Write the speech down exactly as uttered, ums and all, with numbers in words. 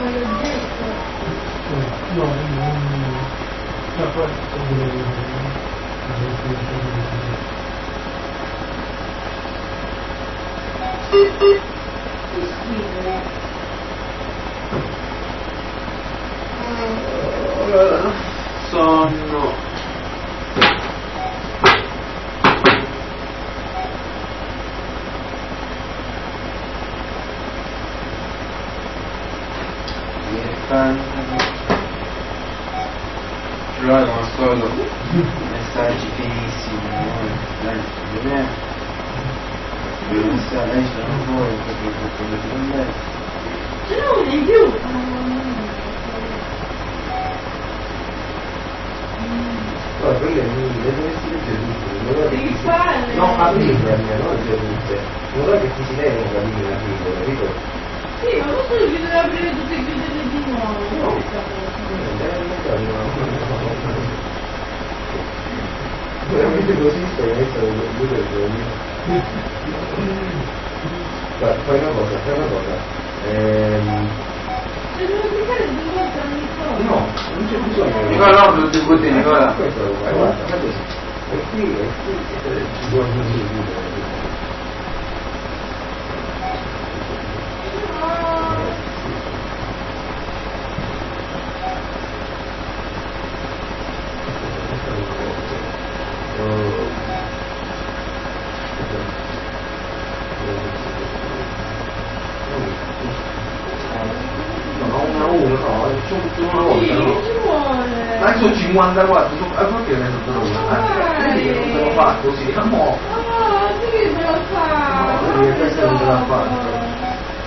No, non... No, poi... Sonno. Allora come al solito messaggi pienissimi, dai, vediamo. Il messaggio sono fuori perché come ti non è. Ce n'è uno in più. Allora, quelle le dovresti leggere tutte, Devi fare. no, aprirle, non leggere tutte. Non è che ti si lei non capisci la figlia, capito? Sì, ma non solo bisogna aprire tutte e chiuderle di nuovo. No. Veramente così stai messo due persone. Fai una cosa, fai una cosa. Ehm... Se devo cliccare due volte ogni cosa. No, non c'è bisogno. Nicola, no, tutti quanti, Nicola. Questo lo fai, guarda, fai così. E qui, e qui, ci vuole così. Ma sono cinquantaquattro, sono, ah, perché ne sono due? Ah, vedi che non te lo fa così, amore. Ah, sì che me lo fa. No, perché questo non te l'ha fatto.